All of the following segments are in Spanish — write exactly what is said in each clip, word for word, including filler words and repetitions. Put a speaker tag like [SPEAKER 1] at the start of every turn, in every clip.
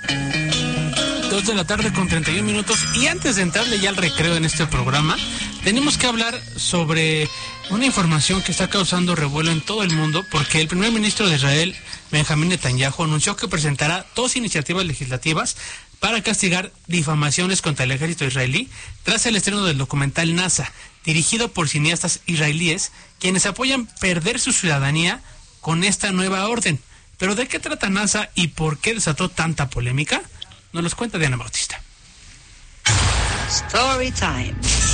[SPEAKER 1] Dos de la tarde con treinta y un minutos, y antes de entrarle ya al recreo en este programa, tenemos que hablar sobre una información que está causando revuelo en todo el mundo, porque el primer ministro de Israel, Benjamín Netanyahu, anunció que presentará dos iniciativas legislativas para castigar difamaciones contra el ejército israelí tras el estreno del documental NASA, dirigido por cineastas israelíes, quienes apoyan perder su ciudadanía con esta nueva orden. ¿Pero de qué trata NASA y por qué desató tanta polémica? Nos los cuenta Diana Bautista.
[SPEAKER 2] Story time.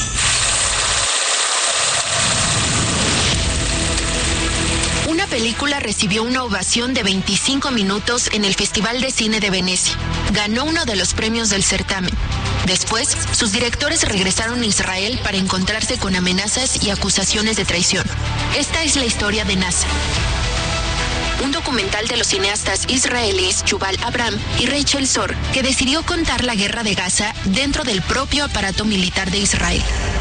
[SPEAKER 3] Una película recibió una ovación de veinticinco minutos en el Festival de Cine de Venecia. Ganó uno de los premios del certamen. Después, sus directores regresaron a Israel para encontrarse con amenazas y acusaciones de traición. Esta es la historia de NASA, un documental de los cineastas israelíes Yuval Abraham y Rachel Zor, que decidió contar la guerra de Gaza dentro del propio aparato militar de Israel.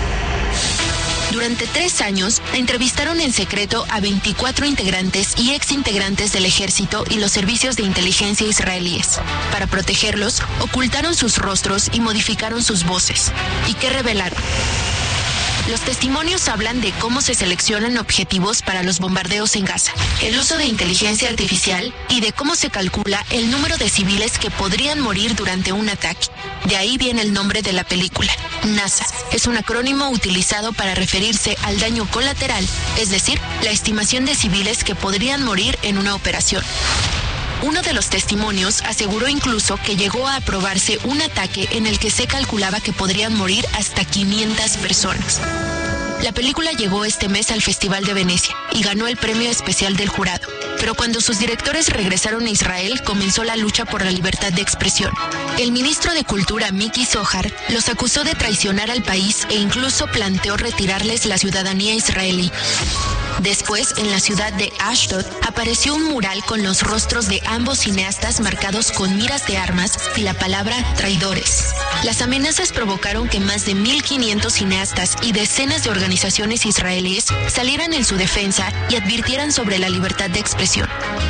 [SPEAKER 3] Durante tres años, entrevistaron en secreto a veinticuatro integrantes y exintegrantes del ejército y los servicios de inteligencia israelíes. Para protegerlos, ocultaron sus rostros y modificaron sus voces. ¿Y qué revelaron? Los testimonios hablan de cómo se seleccionan objetivos para los bombardeos en Gaza, el uso de inteligencia artificial y de cómo se calcula el número de civiles que podrían morir durante un ataque. De ahí viene el nombre de la película. NASA es un acrónimo utilizado para referirse al daño colateral, es decir, la estimación de civiles que podrían morir en una operación. Uno de los testimonios aseguró incluso que llegó a aprobarse un ataque en el que se calculaba que podrían morir hasta quinientas personas. La película llegó este mes al Festival de Venecia y ganó el premio especial del jurado. Pero cuando sus directores regresaron a Israel, comenzó la lucha por la libertad de expresión. El ministro de Cultura, Miki Zohar, los acusó de traicionar al país e incluso planteó retirarles la ciudadanía israelí. Después, en la ciudad de Ashdod, apareció un mural con los rostros de ambos cineastas marcados con miras de armas y la palabra traidores. Las amenazas provocaron que más de mil quinientos cineastas y decenas de organizaciones israelíes salieran en su defensa y advirtieran sobre la libertad de expresión.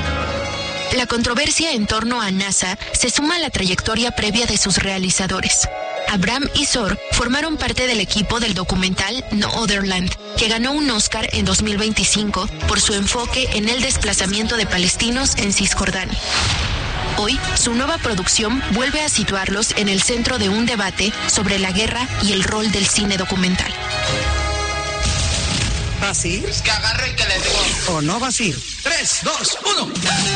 [SPEAKER 3] La controversia en torno a NASA se suma a la trayectoria previa de sus realizadores. Abraham y Zor formaron parte del equipo del documental No Other Land, que ganó un Oscar en dos mil veinticinco por su enfoque en el desplazamiento de palestinos en Cisjordania. Hoy, su nueva producción vuelve a situarlos en el centro de un debate sobre la guerra y el rol del cine documental.
[SPEAKER 2] ¿Vas a ir?
[SPEAKER 4] Es que agarre y que le digo.
[SPEAKER 2] ¿O no vas a ir?
[SPEAKER 4] Tres, dos, uno.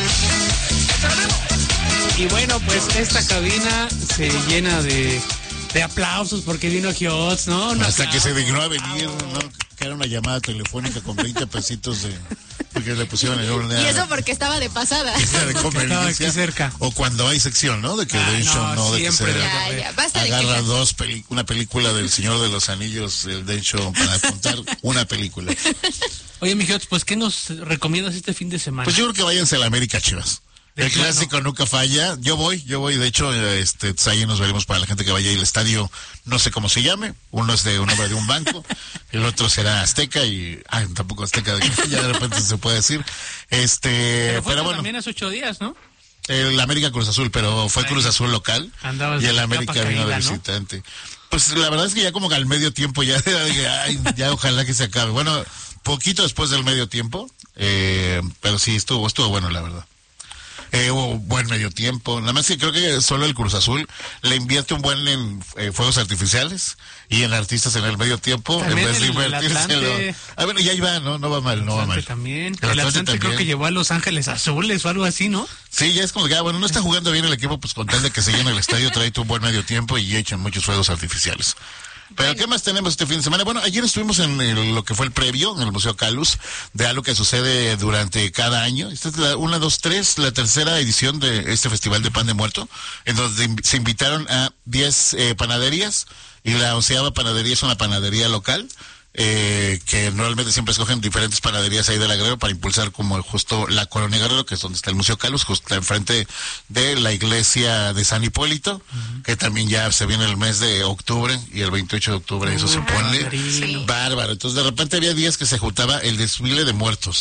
[SPEAKER 1] Y bueno, pues esta cabina se llena de, de aplausos porque vino Giotz, ¿no? Un
[SPEAKER 5] Hasta
[SPEAKER 1] aplauso.
[SPEAKER 5] que se dignó a venir, ¿no? Que era una llamada telefónica con veinte pesitos de... Porque le pusieron el orden.
[SPEAKER 3] Y eso porque estaba de pasada.
[SPEAKER 5] de
[SPEAKER 1] Estaba
[SPEAKER 5] conveniencia.
[SPEAKER 1] aquí cerca.
[SPEAKER 5] O cuando hay sección, ¿no? De que
[SPEAKER 1] Ah,
[SPEAKER 5] Densho
[SPEAKER 1] no,
[SPEAKER 5] no, de que se
[SPEAKER 1] siempre.
[SPEAKER 3] Ya, ya, basta de
[SPEAKER 5] agarra
[SPEAKER 3] quejas.
[SPEAKER 5] dos peli una película del Señor de los Anillos, el Densho, para contar una película.
[SPEAKER 1] Oye, mi Giotz, pues, ¿qué nos recomiendas este fin de semana?
[SPEAKER 5] Pues yo creo que váyanse a la América Chivas.
[SPEAKER 1] De
[SPEAKER 5] El
[SPEAKER 1] plano.
[SPEAKER 5] clásico nunca falla. Yo voy, yo voy. De hecho, este, pues ahí nos veremos para la gente que vaya. El estadio, no sé cómo se llame. Uno es de un nombre de un banco. El otro será Azteca y... Ah, tampoco Azteca. De, ya de repente se puede decir. Este,
[SPEAKER 1] pero fue
[SPEAKER 5] pero bueno.
[SPEAKER 1] también hace ocho días, ¿no?
[SPEAKER 5] El América Cruz Azul, pero fue
[SPEAKER 1] Ay,
[SPEAKER 5] Cruz Azul local.
[SPEAKER 1] andabas
[SPEAKER 5] Y el
[SPEAKER 1] de
[SPEAKER 5] América
[SPEAKER 1] capa
[SPEAKER 5] vino de
[SPEAKER 1] caída, ¿no?
[SPEAKER 5] visitante. Pues la verdad es que ya como que al medio tiempo ya, ay, ya ojalá que se acabe. Bueno, poquito después del medio tiempo. Eh, pero sí, estuvo, estuvo bueno, la verdad. Eh, hubo buen medio tiempo. Nada más que creo que solo el Cruz Azul le invierte un buen en eh, fuegos artificiales y en artistas en el medio tiempo.
[SPEAKER 1] También
[SPEAKER 5] en vez de
[SPEAKER 1] el- el
[SPEAKER 5] invertírselo.
[SPEAKER 1] Atlante.
[SPEAKER 5] Ah, bueno, ya iba, ¿no? No va mal, no va
[SPEAKER 1] Atlante
[SPEAKER 5] mal.
[SPEAKER 1] también.
[SPEAKER 5] El
[SPEAKER 1] El
[SPEAKER 5] Atlante
[SPEAKER 1] Atlante creo
[SPEAKER 5] también.
[SPEAKER 1] que llevó a Los Ángeles Azules o algo así, ¿no?
[SPEAKER 5] Sí, ya es como que, ah, bueno, no está jugando bien el equipo, pues con tal de que se llene el estadio, trae un buen medio tiempo y echan muchos fuegos artificiales. Pero, ¿qué más tenemos este fin de semana? Bueno, ayer estuvimos en el- lo que fue el previo, en el Museo Calus, de algo que sucede durante cada año. Esta es la una, dos, tres, la tercera edición de este Festival de Pan de Muerto, en donde inv- se invitaron a diez eh, panaderías, y la onceava panadería es una panadería local, eh, que normalmente siempre escogen diferentes panaderías ahí de la Guerrero para impulsar como justo la Colonia Guerrero, que es donde está el Museo Calus, justo enfrente de la iglesia de San Hipólito, uh-huh. que también ya se viene el mes de octubre, y el veintiocho de octubre, uh, eso se pone
[SPEAKER 1] sí.
[SPEAKER 5] bárbaro. Entonces de repente había días que se juntaba el desfile de muertos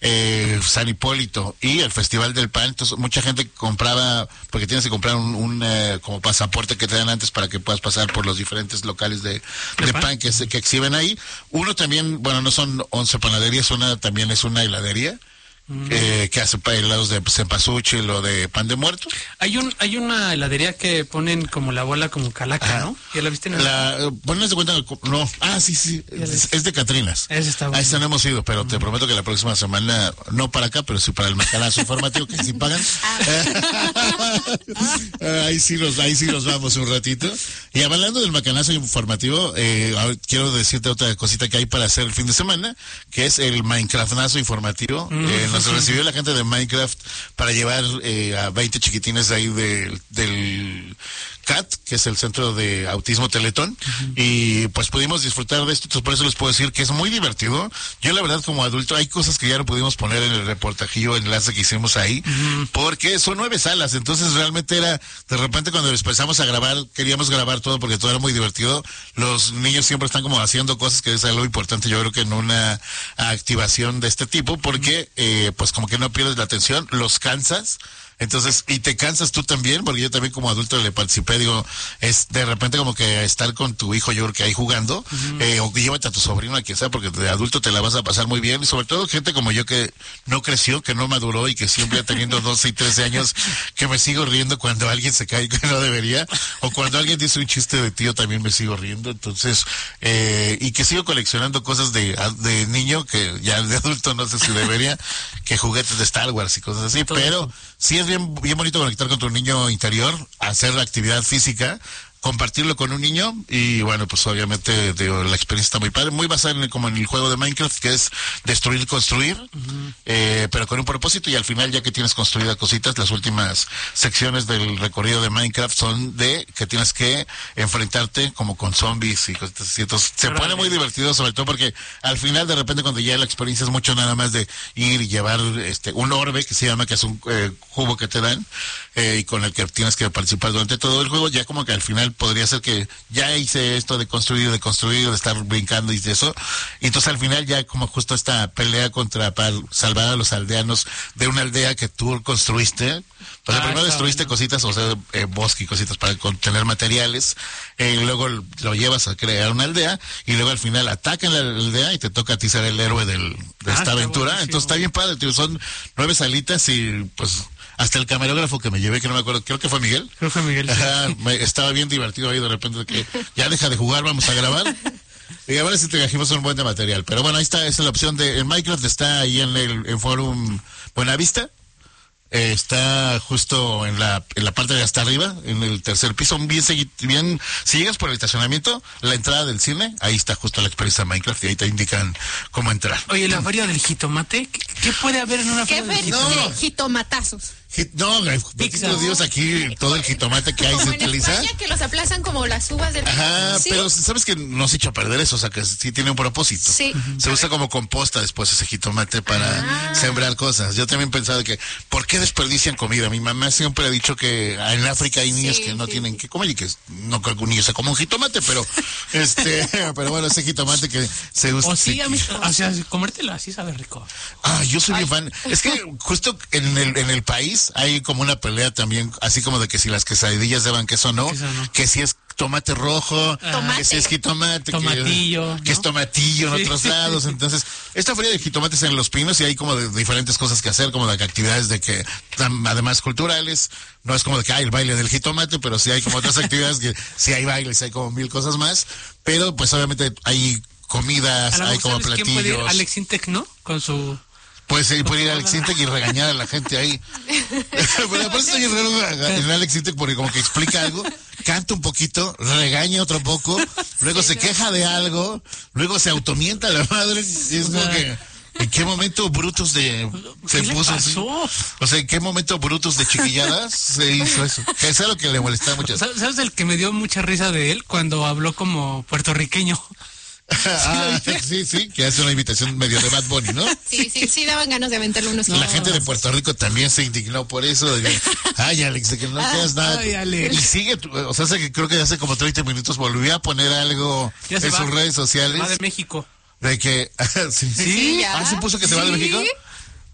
[SPEAKER 5] eh, San Hipólito y el Festival del Pan. Entonces mucha gente compraba, porque tienes que comprar un, un eh, como pasaporte que te dan antes para que puedas pasar por los diferentes locales de, de pan, pan que, se, que exhiben ahí. Uno también, bueno, no son once panaderías, una también es una heladería. Mm. Eh, que hace helados de cempasúchil o de pan de muerto.
[SPEAKER 1] Hay un hay una heladería que ponen como la bola como calaca, ¿no? ¿Ya la viste? En
[SPEAKER 5] la eh, pones de cuenta, no, ah sí sí, es, es de Catrinas.
[SPEAKER 1] Ese está bueno.
[SPEAKER 5] Ahí está, no hemos ido, pero mm. te prometo que la próxima semana, no para acá, pero sí para el macanazo informativo, que sí pagan. ahí sí los ahí sí los vamos un ratito. Y hablando del macanazo informativo, eh, quiero decirte otra cosita que hay para hacer el fin de semana, que es el Minecraftazo informativo. Mm. Eh, Nos recibió la gente de Minecraft para llevar eh, a veinte chiquitines de ahí de, del C A T, que es el Centro de Autismo Teletón, uh-huh. y pues pudimos disfrutar de esto. Entonces por eso les puedo decir que es muy divertido. Yo la verdad como adulto hay cosas que ya no pudimos poner en el reportajillo, enlace que hicimos ahí, uh-huh. porque son nueve salas. Entonces realmente era, de repente cuando empezamos a grabar, queríamos grabar todo porque todo era muy divertido. Los niños siempre están como haciendo cosas, que es algo importante yo creo que en una activación de este tipo, porque uh-huh. eh, pues como que no pierdes la atención, los cansas. Entonces, y te cansas tú también, porque yo también como adulto le participé, digo, es de repente como que estar con tu hijo, yo creo que ahí jugando, uh-huh. eh, o llévate a tu sobrino a quien sea, porque de adulto te la vas a pasar muy bien, y sobre todo gente como yo que no creció, que no maduró y que siempre teniendo doce y trece años, que me sigo riendo cuando alguien se cae que no debería, o cuando alguien dice un chiste de tío también me sigo riendo. Entonces, eh, y que sigo coleccionando cosas de, de niño, que ya de adulto no sé si debería, que juguetes de Star Wars y cosas así, todo pero sí es bien, bien bonito conectar con tu niño interior, hacer la actividad física, compartirlo con un niño, y bueno, pues obviamente digo, la experiencia está muy padre, muy basada en el, como en el juego de Minecraft, que es destruir, construir, uh-huh. eh, pero con un propósito, y al final ya que tienes construidas cositas, las últimas secciones del recorrido de Minecraft son de que tienes que enfrentarte como con zombies y cosas así. Entonces se Pero pone muy divertido, sobre todo porque al final de repente cuando ya la experiencia es mucho nada más de ir y llevar este un orbe, que se llama, que es un eh, cubo que te dan, eh, y con el que tienes que participar durante todo el juego, ya como que al final podría ser que ya hice esto de construir, de construir, de estar brincando y de eso, y entonces al final ya como justo esta pelea contra, para salvar a los aldeanos de una aldea que tú construiste. O sea, ah, primero destruiste bueno. cositas, o sea, eh, bosque y cositas para contener materiales, eh, y luego lo llevas a crear una aldea, y luego al final atacan la aldea y te toca a ti ser el héroe del, de ah, esta aventura. Buenísimo. Entonces está bien padre, tío. Son nueve salitas y pues hasta el camarógrafo que me llevé, que no me acuerdo, creo que fue Miguel.
[SPEAKER 1] Creo que fue Miguel.
[SPEAKER 5] Ajá, me, estaba bien divertido ahí de repente de que ya deja de jugar, vamos a grabar. Y a ver si te trajimos un buen de material. Pero bueno, ahí está, esa es la opción de, en Minecraft está ahí en el en Forum Buenavista. Eh, está justo en la en la parte de hasta arriba, en el tercer piso, bien, bien, si llegas por el estacionamiento, la entrada del cine, ahí está justo la experiencia de Minecraft y ahí te indican cómo entrar.
[SPEAKER 1] Oye, la feria del jitomate, ¿qué, qué puede haber en una feria del jitomate?
[SPEAKER 2] No. Jitomatazos.
[SPEAKER 5] No, bendito Dios, aquí todo el jitomate que hay
[SPEAKER 2] como
[SPEAKER 5] se
[SPEAKER 2] en
[SPEAKER 5] utiliza.
[SPEAKER 2] España, que los aplazan como las uvas del
[SPEAKER 5] Ajá,
[SPEAKER 2] ¿sí?
[SPEAKER 5] Pero sabes que no se echa a perder eso, o sea que sí tiene un propósito.
[SPEAKER 2] Sí.
[SPEAKER 5] Uh-huh. Se usa como composta después ese jitomate para ah. sembrar cosas. Yo también pensaba que, ¿por qué desperdician comida? Mi mamá siempre ha dicho que en África hay niños sí, que no sí, tienen sí. que comer y que no creo que un niño se coma un jitomate, pero este, pero bueno, ese jitomate que se usa.
[SPEAKER 1] O sí, a mí, o sea, comértelo así sabe rico.
[SPEAKER 5] Ah, yo soy bien fan. Es que justo en el, en el país hay como una pelea también, así como de que si las quesadillas llevan queso o no, queso no, que si es tomate rojo,
[SPEAKER 2] tomate.
[SPEAKER 5] que si es jitomate,
[SPEAKER 1] tomatillo,
[SPEAKER 5] que, ¿no? que es tomatillo en sí. otros lados. Entonces, esta feria de jitomates en Los Pinos y hay como de diferentes cosas que hacer, como de actividades de que, además culturales, no es como de que hay el baile del jitomate, pero sí hay como otras actividades que sí hay bailes, hay como mil cosas más, pero pues obviamente hay comidas, hay como platillos. ¿Quién puede ir?
[SPEAKER 1] Alex Intec, ¿no? Con su...
[SPEAKER 5] Pues sí, puede ir a Alex Intec y regañar a la gente ahí. Pero aparte estoy raro en Alex Intec porque como que explica algo, canta un poquito, regaña otro poco, luego se queja de algo, luego se automienta a la madre, y es como que... ¿En qué momento Brutus de se puso así? O sea, ¿en qué momento Brutus de chiquilladas se hizo eso? Que es algo que le molestaba mucho.
[SPEAKER 1] ¿Sabes el que me dio mucha risa de él cuando habló como puertorriqueño?
[SPEAKER 5] ah, sí, sí, que hace una invitación medio de Bad Bunny, ¿no?
[SPEAKER 2] Sí, sí, sí, daban ganas de aventarle unos
[SPEAKER 5] La gente de Puerto Rico también se indignó por eso. De que, ay, Alex, de que no quedas nada. Ay, Alex. Y sigue, o sea, que creo que hace como treinta minutos volvió a poner algo en va. sus redes sociales.
[SPEAKER 1] Va de México.
[SPEAKER 5] De que, sí,
[SPEAKER 1] sí,
[SPEAKER 5] ah, se puso que ¿Sí? se va de México.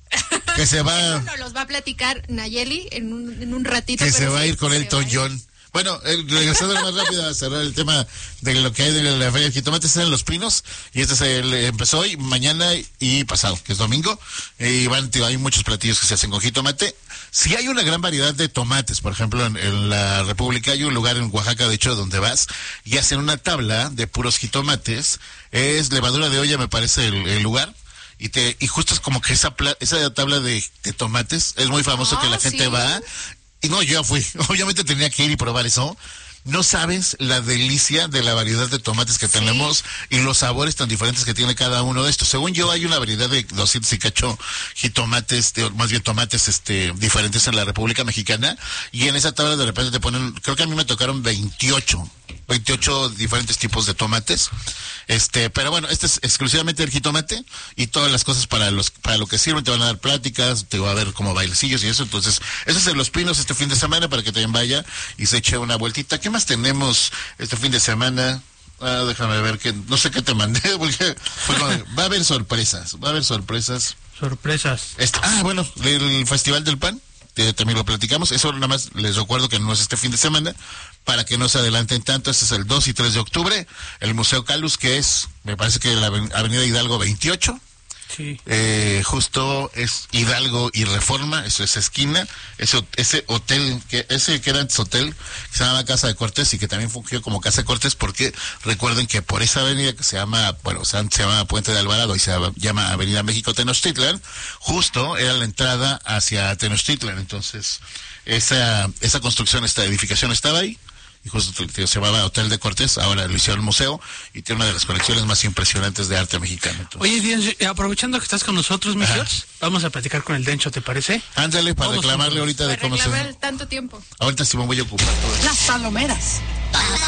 [SPEAKER 5] que se va...
[SPEAKER 2] Eso nos los va a platicar Nayeli en un, en un ratito.
[SPEAKER 5] Que
[SPEAKER 2] pero
[SPEAKER 5] se va a
[SPEAKER 2] sí,
[SPEAKER 5] ir con
[SPEAKER 2] se
[SPEAKER 5] Elton
[SPEAKER 2] va a ir.
[SPEAKER 5] John. Bueno, eh, regresando más rápido a cerrar el tema de lo que hay de la feria del jitomate, está en Los Pinos, y este se el, empezó hoy, mañana y pasado, que es domingo, y van, tío, hay muchos platillos que se hacen con jitomate. Sí hay una gran variedad de tomates, por ejemplo, en, en la República hay un lugar en Oaxaca, de hecho, donde vas, y hacen una tabla de puros jitomates, es Levadura de Olla, me parece el, el lugar. Y te y justo es como que esa pla, esa tabla de, de tomates es muy famoso,
[SPEAKER 2] Oh,
[SPEAKER 5] que la gente
[SPEAKER 2] sí.
[SPEAKER 5] va. Y no, yo ya fui. Obviamente tenía que ir y probar eso. No sabes la delicia de la variedad de tomates que tenemos y los sabores tan diferentes que tiene cada uno de estos. Según yo, hay una variedad de doscientos y cacho jitomates, de, más bien tomates este diferentes en la República Mexicana. Y en esa tabla de repente te ponen, creo que a mí me tocaron veintiocho diferentes tipos de tomates. Este, pero bueno, este es exclusivamente el jitomate y todas las cosas para los para lo que sirven. Te van a dar pláticas, te va a ver como bailecillos y eso. Entonces, eso es en Los Pinos este fin de semana para que también vaya y se eche una vueltita. ¿Qué más tenemos este fin de semana? Ah, déjame ver, que no sé qué te mandé, porque fue como, va a haber sorpresas, va a haber sorpresas.
[SPEAKER 1] Sorpresas.
[SPEAKER 5] Este, ah, bueno, el Festival del Pan, eh, también lo platicamos. Eso nada más les recuerdo que no es este fin de semana, para que no se adelanten tanto. Este es el dos y tres de octubre, el Museo Calus, que es, me parece que la Avenida Hidalgo veintiocho.
[SPEAKER 1] Sí.
[SPEAKER 5] Eh, justo es Hidalgo y Reforma, eso es esquina, ese, ese hotel, que ese que era antes hotel, que se llama Casa de Cortés y que también fungió como Casa de Cortés, porque recuerden que por esa avenida que se llama, bueno, se llama Puente de Alvarado y se llama Avenida México Tenochtitlan, justo era la entrada hacia Tenochtitlan. Entonces esa, esa construcción, esta edificación estaba ahí. Y justo se llamaba Hotel de Cortés, ahora lo hicieron museo y tiene una de las colecciones más impresionantes de arte mexicano. Entonces,
[SPEAKER 1] Oye, Dios, aprovechando que estás con nosotros, mijos, vamos a platicar con el Dencho, ¿te parece?
[SPEAKER 5] ándale, para
[SPEAKER 1] Todos
[SPEAKER 5] reclamarle
[SPEAKER 1] juntos.
[SPEAKER 5] ahorita de
[SPEAKER 2] Para
[SPEAKER 5] cómo se...
[SPEAKER 2] reclamar tanto tiempo.
[SPEAKER 5] Ahorita sí me voy a ocupar todo eso.
[SPEAKER 6] Las palomeras.